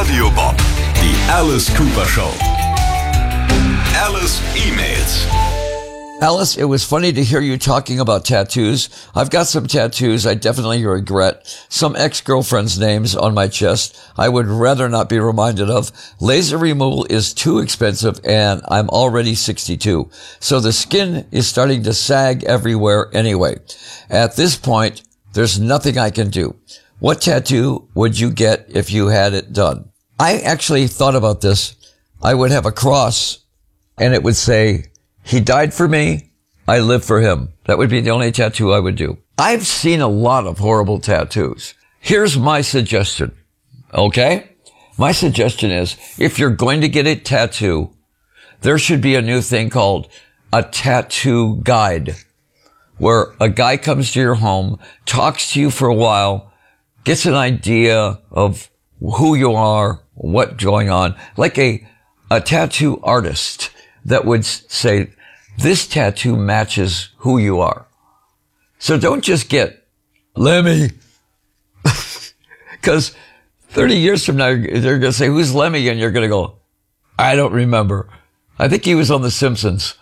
Radio Bob, die Alice Cooper Show. Alice E-Mails. Alice, it was funny to hear you talking about tattoos. I've got some tattoos I definitely regret. Some ex-girlfriends' names on my chest I would rather not be reminded of. Laser removal is too expensive and I'm already 62. So the skin is starting to sag everywhere anyway. At this point, there's nothing I can do. What tattoo would you get if you had it done? I actually thought about this. I would have a cross and it would say, "He died for me, I live for him." That would be the only tattoo I would do. I've seen a lot of horrible tattoos. Here's my suggestion, okay? My suggestion is, if you're going to get a tattoo, there should be a new thing called a tattoo guide, where a guy comes to your home, talks to you for a while, gets an idea of who you are, what's going on, like a tattoo artist that would say, this tattoo matches who you are. So don't just get Lemmy. Because 30 years from now, they're going to say, who's Lemmy? And you're going to go, I don't remember. I think he was on The Simpsons.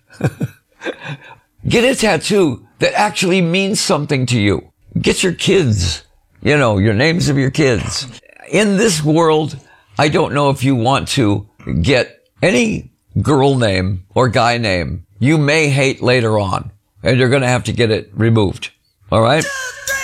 Get a tattoo that actually means something to you. Get your kids, your names of your kids. In this world, I don't know if you want to get any girl name or guy name you may hate later on, and you're going to have to get it removed. All right?